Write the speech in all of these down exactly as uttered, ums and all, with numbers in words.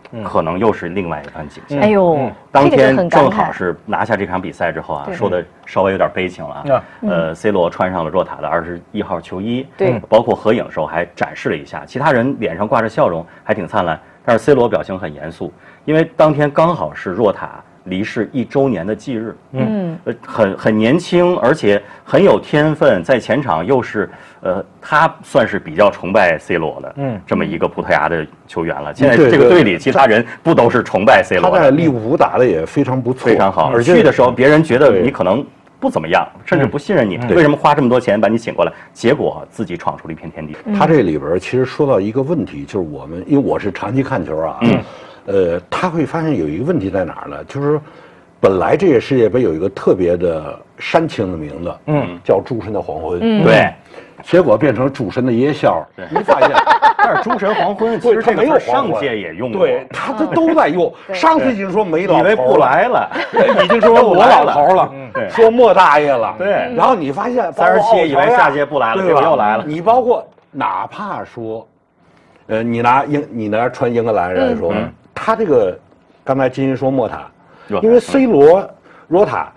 可能又是另外一番景象。 哎呦， 当天正好是拿下这场比赛之后啊，说的稍微有点悲情了啊。呃 ，C 罗穿上了若塔的二十一号球衣， 对， 包括合影的时候还展示了一下，其他人脸上挂着笑容，还挺灿烂。但是 C 罗表情很严肃，因为当天刚好是若塔离世一周年的忌日，嗯，呃，很很年轻，而且很有天分，在前场又是，呃，他算是比较崇拜 C 罗的，嗯，这么一个葡萄牙的球员了。现在这个队里其他人不都是崇拜 C 罗的？ 他在利物浦打的也非常不错， 非常好。而去的时候，别人觉得你可能不怎么样，甚至不信任你，为什么花这么多钱把你请过来？结果自己闯出了一片天地。 他这里边其实说到一个问题，就是我们，因为我是长期看球啊。嗯呃，他会发现有一个问题在哪儿呢？就是本来这个世界杯有一个特别的煽情的名字，嗯，叫“诸神的黄昏”， 嗯，对， 结果变成“诸神的夜宵”。你发现， 但是“诸神黄昏”其实这个上届也用过， 对，他他都在用。上次已经说没老头， 以为不来了， 已经说我老头了，说莫大爷了， 对。 然后你发现三十七以为下届不来了，结果又来了。 你包括哪怕说，呃，你拿英你拿穿英格兰人来说。他这个，刚才金星说莫塔，因为 C 罗、若塔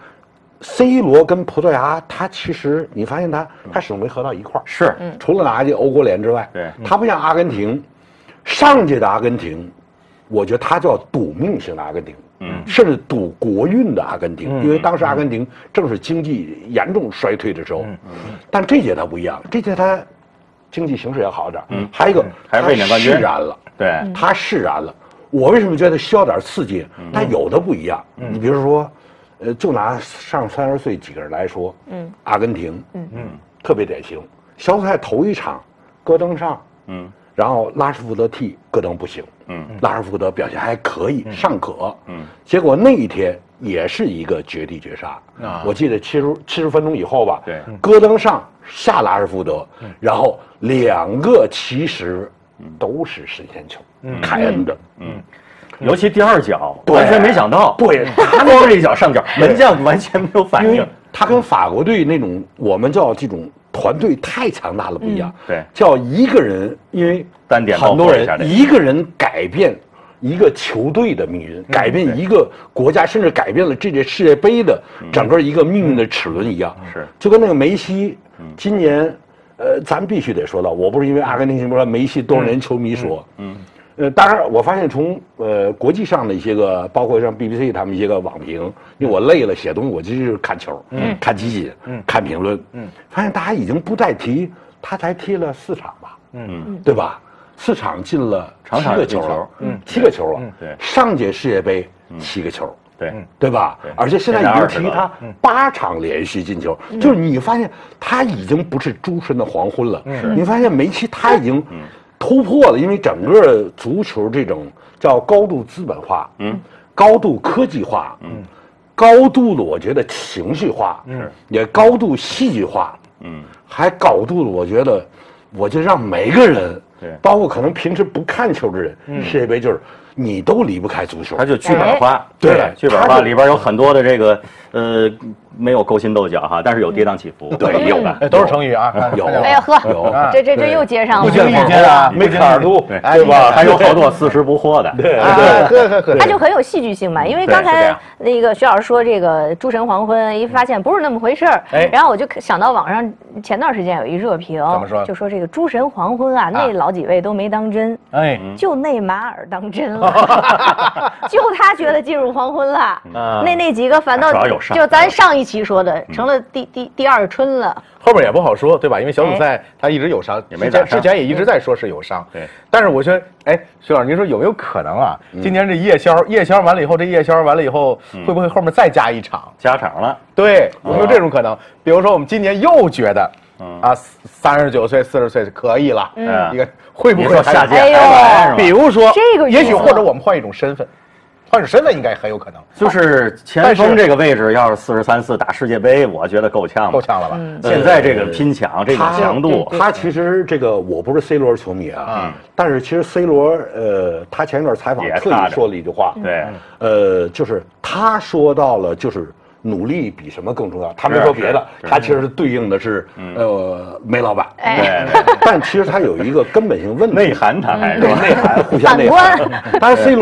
，C 罗跟葡萄牙，他其实你发现他他始终没合到一块儿， 是， 除了拿一届欧国联之外， 对， 他不像阿根廷，上届的阿根廷，我觉得他叫赌命型的阿根廷，嗯，甚至赌国运的阿根廷，因为当时阿根廷正是经济严重衰退的时候，但这届他不一样，这届他经济形势也好点，嗯，还有一个还是卫冕冠军释然了， 对， 他释然了。我为什么觉得需要点刺激？但有的不一样。你比如说，呃，就拿上三十岁几个人来说，嗯，阿根廷，嗯嗯，特别典型。小组赛头一场，戈登上，嗯，然后拉什福德替，戈登不行，嗯，拉什福德表现还可以，尚可，嗯，结果那一天也是一个绝地绝杀。啊，我记得七十七十分钟以后吧， 对， 戈登上下拉什福德，然后两个其实都是神仙球。凯恩的， 嗯，尤其第二脚，完全没想到， 对， 他光是一脚上脚，门将完全没有反应。 他跟法国队那种我们叫这种团队太强大了不一样， 对， 叫一个人，因为单点很多人一个人改变一个球队的命运，改变一个国家，甚至改变了这届世界杯的整个一个命运的齿轮一样， 是， 就跟那个梅西，今年，呃，咱必须得说到，我不是因为阿根廷说梅西多少年球迷说，嗯。呃，当然，我发现从呃国际上的一些个，包括像 B B C 他们一些个网评，因为我累了写东西，我就是看球，嗯，看集锦，嗯，看评论，嗯，发现大家已经不再提他才踢了四场吧，嗯，对吧？四场进了七个球了，嗯，七个球了， 对， 上届世界杯七个球， 对， 对吧？而且现在已经提他八场连续进球，就是你发现他已经不是诸神的黄昏了，你发现梅西他已经。突破了，因为整个足球这种叫高度资本化，嗯，高度科技化，嗯，高度的我觉得情绪化，嗯，也高度戏剧化，嗯，还高度的我觉得，我就让每个人， 对， 包括可能平时不看球的人，世界杯就是你都离不开足球， 它就剧本化， 对， 剧本化里边有很多的这个呃。没有勾心斗角哈，但是有跌宕起伏， 对，有的， 都是成语啊， 有。 哎呀呵， 有， 这这这又接上了， 不经意间啊， 没卡耳度， 对吧？还有好多四十不惑的， 对对对对， 它就很有戏剧性嘛。因为刚才那个徐老师说这个诸神黄昏，一发现不是那么回事儿，然后我就想到网上前段时间有一热评， 怎么说？ 就说这个诸神黄昏啊，那老几位都没当真，哎，就内马尔当真了，就他觉得进入黄昏了，那那几个反倒就咱上一期说的。成了第第第二春了， 后面也不好说，对吧？因为小组赛他一直有伤，也没打。之前也一直在说是有伤， 对。 但是我觉得，哎，徐老师，您说有没有可能啊？今年这夜宵夜宵完了以后，这夜宵完了以后，会不会后面再加一场？ 加场了？ 对，有没有这种可能？比如说我们今年又觉得，啊，三十九岁、四十岁可以了，嗯，一个会不会下届还来？是吧？ 比如说， 这个也许或者我们换一种身份。换种身份应该很有可能， 就是前锋这个位置，要是四十三四打世界杯，我觉得够呛， 够呛了吧？ 现在这个拼抢，这种强度， 他其实这个我不是 C 罗球迷啊，但是其实 C 罗呃，他前一段采访特意说了一句话， 对， 呃，就是他说到了，就是努力比什么更重要。他没说别的，他其实对应的是呃梅老板， 对， 但其实他有一个根本性问题， 内涵他还是内涵互相内涵，但是 C 罗。